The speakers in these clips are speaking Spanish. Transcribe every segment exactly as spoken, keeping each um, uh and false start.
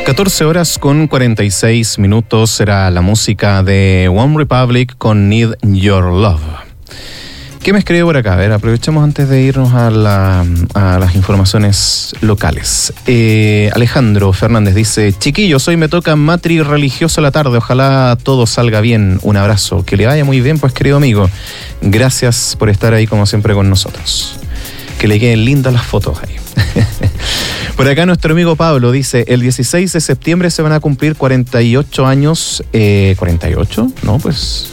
catorce horas con cuarenta y seis minutos será la música de One Republic con Need Your Love. ¿Qué me escribe por acá? A ver, aprovechemos antes de irnos a, la, a las informaciones locales. Eh, Alejandro Fernández dice: chiquillos, hoy me toca matri religioso a la tarde, ojalá todo salga bien. Un abrazo, que le vaya muy bien, pues, querido amigo. Gracias por estar ahí como siempre con nosotros. Que le queden lindas las fotos ahí. Por acá nuestro amigo Pablo dice: el dieciséis de septiembre se van a cumplir cuarenta y ocho años. Eh, ¿cuarenta y ocho? No, pues...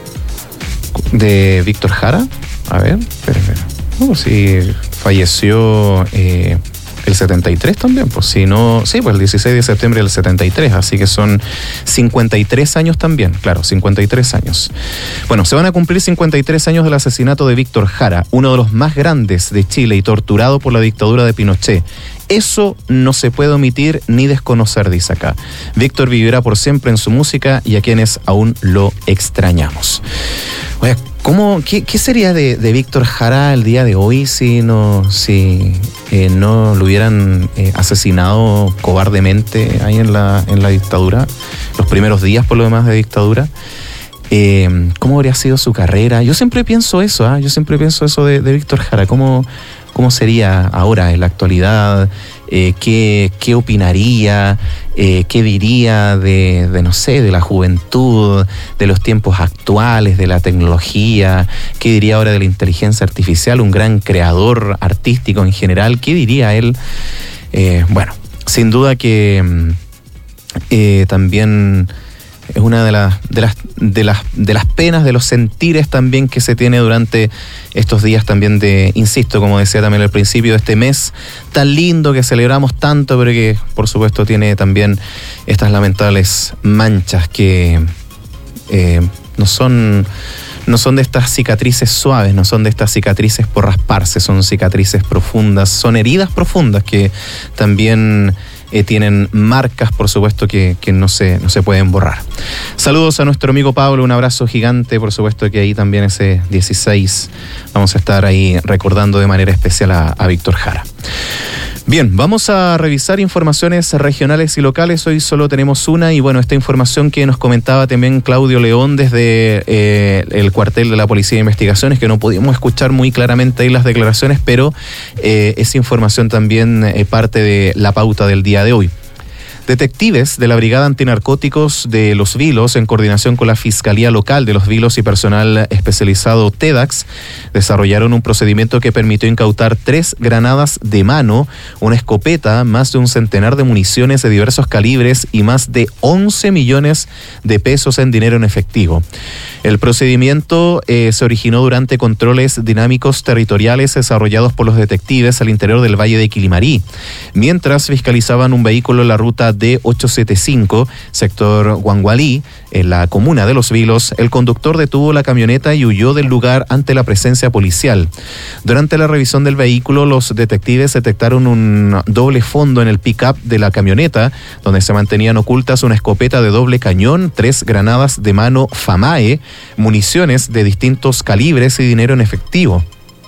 de Víctor Jara. A ver, espera, espera. No, pues sí, falleció eh, el setenta y tres también, pues si no... Sí, pues el dieciséis de septiembre del setenta y tres, así que son cincuenta y tres años también, claro, cincuenta y tres años. Bueno, se van a cumplir cincuenta y tres años del asesinato de Víctor Jara, uno de los más grandes de Chile y torturado por la dictadura de Pinochet. Eso no se puede omitir ni desconocer, dice acá. Víctor vivirá por siempre en su música y a quienes aún lo extrañamos. Oye, ¿cómo, qué, qué sería de, de Víctor Jara el día de hoy si no, si, eh, no lo hubieran eh, asesinado cobardemente ahí en la, en la dictadura? Los primeros días, por lo demás, de dictadura. Eh, ¿Cómo habría sido su carrera? Yo siempre pienso eso, ¿eh? Yo siempre pienso eso de, de Víctor Jara. ¿Cómo... ¿Cómo sería ahora en la actualidad? Eh, ¿qué, ¿Qué opinaría? Eh, ¿Qué diría de, de, no sé, de la juventud, de los tiempos actuales, de la tecnología? ¿Qué diría ahora de la inteligencia artificial? Un gran creador artístico en general. ¿Qué diría él? Eh, bueno, sin duda que eh, también... es una de las, de las de las de las penas, de los sentires también que se tiene durante estos días también de, insisto, como decía también al principio, de este mes tan lindo que celebramos tanto, pero que por supuesto tiene también estas lamentables manchas que eh, no son no son de estas cicatrices suaves, no son de estas cicatrices por rasparse, son cicatrices profundas, son heridas profundas que también Eh, tienen marcas, por supuesto, que, que no, se, no se pueden borrar. Saludos a nuestro amigo Pablo, un abrazo gigante, por supuesto que ahí también ese dieciséis vamos a estar ahí recordando de manera especial a, a Víctor Jara. Bien, vamos a revisar informaciones regionales y locales. Hoy solo tenemos una y bueno, esta información que nos comentaba también Claudio León desde eh, el cuartel de la Policía de Investigaciones, que no pudimos escuchar muy claramente ahí las declaraciones, pero eh, esa información también eh, parte de la pauta del día de hoy. Detectives de la Brigada Antinarcóticos de Los Vilos, en coordinación con la Fiscalía Local de Los Vilos y personal especializado TEDAX, desarrollaron un procedimiento que permitió incautar tres granadas de mano, una escopeta, más de un centenar de municiones de diversos calibres y más de once millones de pesos en dinero en efectivo. El procedimiento eh, se originó durante controles dinámicos territoriales desarrollados por los detectives al interior del Valle de Quilimarí, mientras fiscalizaban un vehículo en la ruta D ochocientos setenta y cinco, sector Guangualí, en la comuna de Los Vilos. El conductor detuvo la camioneta y huyó del lugar ante la presencia policial. Durante la revisión del vehículo, los detectives detectaron un doble fondo en el pick-up de la camioneta, donde se mantenían ocultas una escopeta de doble cañón, tres granadas de mano FAMAE, municiones de distintos calibres y dinero en efectivo.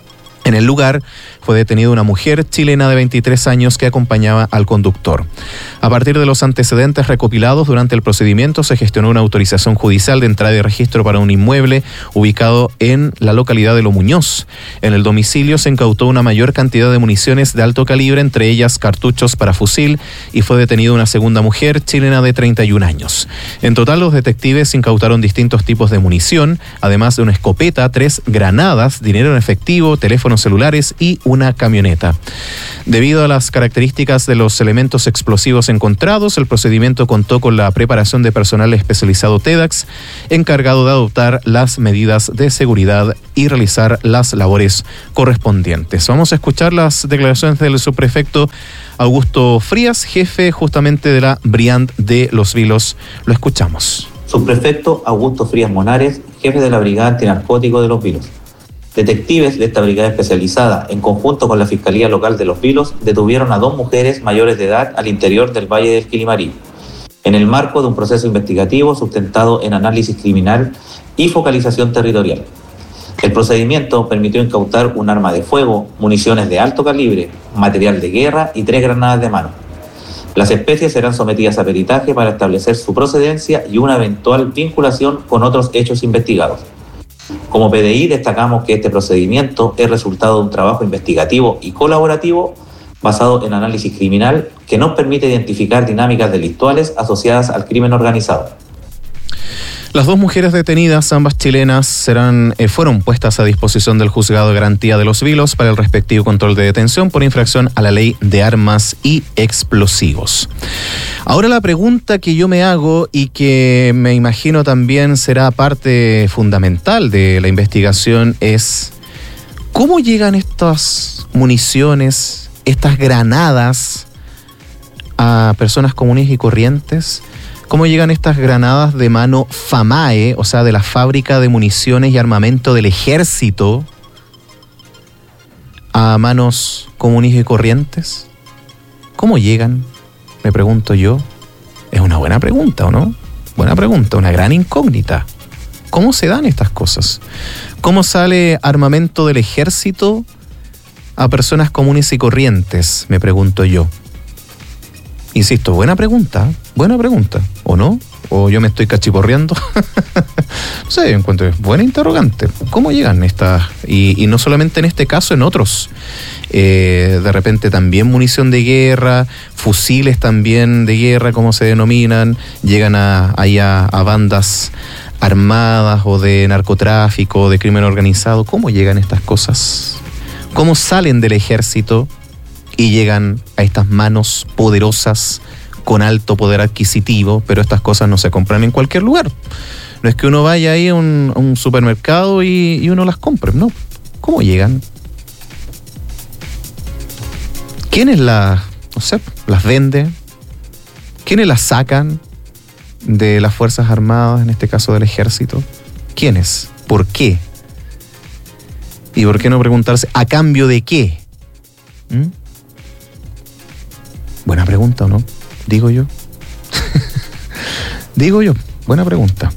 En el lugar fue detenida una mujer chilena de veintitrés años que acompañaba al conductor. A partir de los antecedentes recopilados durante el procedimiento, se gestionó una autorización judicial de entrada y registro para un inmueble ubicado en la localidad de Lo Muñoz. En el domicilio se incautó una mayor cantidad de municiones de alto calibre, entre ellas cartuchos para fusil, y fue detenida una segunda mujer chilena de treinta y un años. En total, los detectives incautaron distintos tipos de munición, además de una escopeta, tres granadas, dinero en efectivo, teléfonos celulares y una camioneta. Debido a las características de los elementos explosivos encontrados, el procedimiento contó con la preparación de personal especializado TEDAX, encargado de adoptar las medidas de seguridad y realizar las labores correspondientes. Vamos a escuchar las declaraciones del subprefecto Augusto Frías, jefe justamente de la BRIANT de Los Vilos. Lo escuchamos. Subprefecto Augusto Frías Monares, jefe de la Brigada Antinarcóticos de Los Vilos. Detectives de esta brigada especializada, en conjunto con la Fiscalía Local de Los Vilos, detuvieron a dos mujeres mayores de edad al interior del Valle del Quilimarí, en el marco de un proceso investigativo sustentado en análisis criminal y focalización territorial. El procedimiento permitió incautar un arma de fuego, municiones de alto calibre, material de guerra y tres granadas de mano. Las especies serán sometidas a peritaje para establecer su procedencia y una eventual vinculación con otros hechos investigados. Como P D I destacamos que este procedimiento es resultado de un trabajo investigativo y colaborativo basado en análisis criminal que nos permite identificar dinámicas delictuales asociadas al crimen organizado. Las dos mujeres detenidas, ambas chilenas, serán eh, fueron puestas a disposición del Juzgado de Garantía de Los Vilos para el respectivo control de detención por infracción a la Ley de Armas y Explosivos. Ahora la pregunta que yo me hago y que me imagino también será parte fundamental de la investigación es ¿cómo llegan estas municiones, estas granadas a personas comunes y corrientes? ¿Cómo llegan estas granadas de mano FAMAE, o sea, de la Fábrica de Municiones y Armamento del Ejército, a manos comunes y corrientes? ¿Cómo llegan? Me pregunto yo. Es una buena pregunta, ¿o no? Buena pregunta, una gran incógnita. ¿Cómo se dan estas cosas? ¿Cómo sale armamento del Ejército a personas comunes y corrientes? Me pregunto yo. Insisto, buena pregunta, buena pregunta, ¿o no? ¿O yo me estoy cachiporreando? No sé, encuentro buena interrogante. ¿Cómo llegan estas? Y, y no solamente en este caso, en otros. Eh, de repente también munición de guerra, fusiles también de guerra, como se denominan, llegan a, ahí a, a bandas armadas o de narcotráfico, de crimen organizado. ¿Cómo llegan estas cosas? ¿Cómo salen del ejército y llegan a estas manos poderosas con alto poder adquisitivo? Pero estas cosas no se compran en cualquier lugar. No es que uno vaya ahí a un, a un supermercado y, y uno las compre, no. ¿Cómo llegan? ¿Quiénes las, no sé, las venden? ¿Quiénes las sacan de las Fuerzas Armadas, en este caso del Ejército? ¿Quiénes? ¿Por qué? ¿Y por qué no preguntarse a cambio de qué? ¿Mm? Buena pregunta, ¿o no? Digo yo. Digo yo, buena pregunta.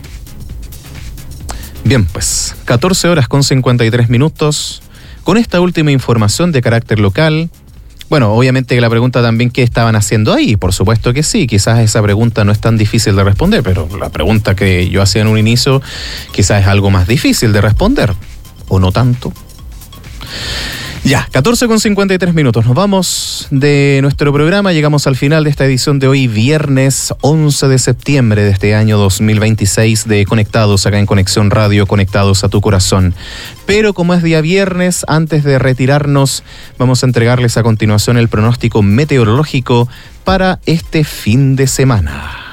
Bien, pues, catorce horas con cincuenta y tres minutos. Con esta última información de carácter local, bueno, obviamente que la pregunta también, ¿qué estaban haciendo ahí? Por supuesto que sí, quizás esa pregunta no es tan difícil de responder, pero la pregunta que yo hacía en un inicio quizás es algo más difícil de responder, ¿o no tanto? Ya, catorce con cincuenta y tres minutos. Nos vamos de nuestro programa. Llegamos al final de esta edición de hoy, viernes once de septiembre de este año dos mil veintiséis, de Conectados, acá en Conexión Radio, conectados a tu corazón. Pero como es día viernes, antes de retirarnos, vamos a entregarles a continuación el pronóstico meteorológico para este fin de semana.